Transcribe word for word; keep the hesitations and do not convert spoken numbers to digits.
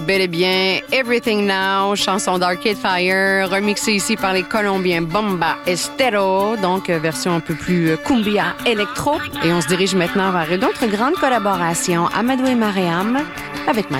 Bel et bien, Everything Now, chanson d'Arcade Fire, remixée ici par les Colombiens Bomba Estero, donc version un peu plus cumbia électro. Et on se dirige maintenant vers une autre grande collaboration, Amadou et Mariam, avec Mike.